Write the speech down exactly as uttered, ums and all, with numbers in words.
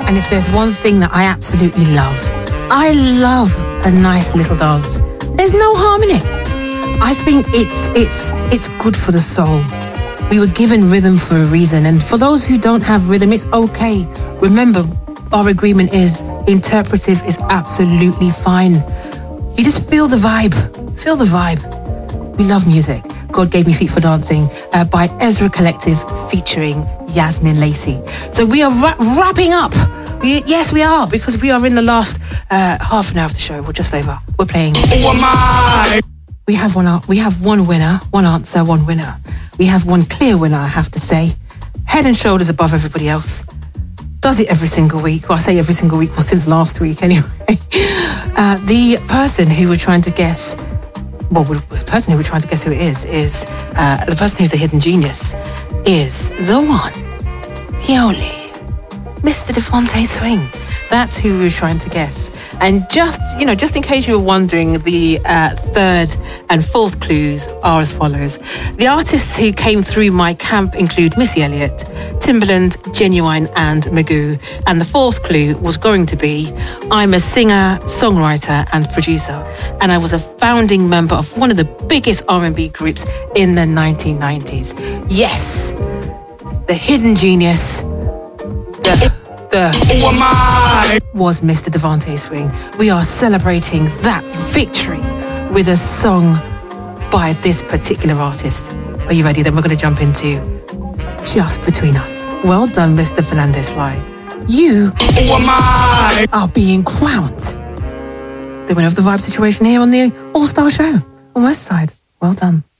And if there's one thing that I absolutely love, I love a nice little dance. There's no harm in it. I think it's it's it's good for the soul. We were given rhythm for a reason, and for those who don't have rhythm, it's okay. Remember, our agreement is interpretive is absolutely fine. You just feel the vibe. Feel the vibe. We love music. God Gave Me Feet for Dancing uh, by Ezra Collective featuring Yasmin Lacey. So we are ra- wrapping up. We, yes, we are, because we are in the last uh, half an hour of the show. We're just over. We're playing. Who am I? We have one. We have one winner, one answer, one winner. We have one clear winner, I have to say. Head and shoulders above everybody else. Does it every single week. Well, I say every single week, well, since last week anyway. Uh, the person who we're trying to guess, well, the person who we're trying to guess who it is, is uh, the person who's the hidden genius, is the one, the only, Mister Devontae Swing. That's who we're trying to guess. And just, you know, just in case you were wondering, the uh, third and fourth clues are as follows. The artists who came through my camp include Missy Elliott, Timbaland, Genuine and Magoo. And the fourth clue was going to be, I'm a singer, songwriter and producer. And I was a founding member of one of the biggest R and B groups in the nineteen nineties. Yes, the hidden genius, the... The Who am I? Was Mister Devontae Swing. We are celebrating that victory with a song by this particular artist. Are you ready? Then we're going to jump into Just Between Us. Well done, Mister Fernandez Fly. You Who am I? Are being crowned the winner of the Vibe Situation here on the All-Star Show on West Side. Well done.